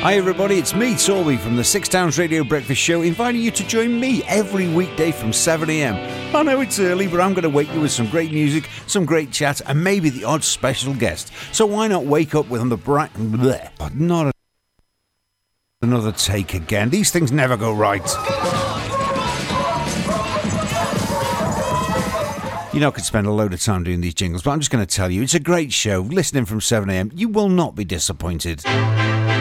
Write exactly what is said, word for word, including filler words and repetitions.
Hi everybody, it's me, Torby, from the Six Towns Radio Breakfast Show, inviting you to join me every weekday from seven a m. I know it's early, but I'm going to wake you with some great music, some great chat, and maybe the odd special guest. So why not wake up with on the bright... Bleh, but not a another take again. These things never go right. You know, I could spend a load of time doing these jingles, but I'm just going to tell you, it's a great show. Listening from seven a m, you will not be disappointed.